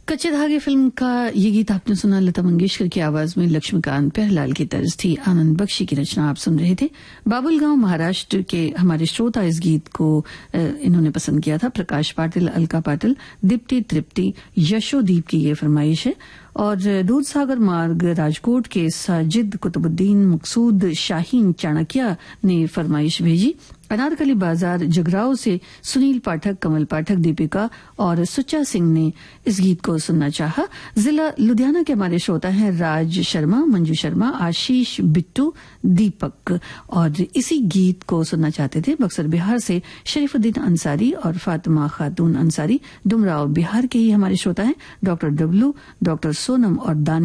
कच्चे धागे फिल्म का ये गीत आपने सुना लता मंगेशकर की आवाज में। लक्ष्मीकांत प्यारेलाल की तर्ज थी। आनंद बख्शी की रचना आप सुन रहे थे। बाबुलगांव महाराष्ट्र के हमारे श्रोता इस गीत को इन्होंने पसंद किया था। प्रकाश पाटिल, अलका पाटिल, दीप्ति तृप्ति, यशोदीप की ये फरमाइश है। और दूधसागर मार्ग राजकोट के साजिद कुतुबुद्दीन मकसूद शाहीन चाणक्या ने फरमाइश भेजी। अनारकली बाजार जगराव से सुनील पाठक, कमल पाठक, दीपिका और सुच्चा सिंह ने इस गीत को सुनना चाहा। जिला लुधियाना के हमारे श्रोता हैं राज शर्मा, मंजू शर्मा, आशीष, बिट्टू, दीपक और इसी गीत को सुनना चाहते थे बक्सर बिहार से शरीफुद्दीन अंसारी और फातिमा खातून अंसारी। डुमराव बिहार के ही हमारे श्रोता हैं डॉक्टर डब्लू, डॉक्टर सोनम और दानिश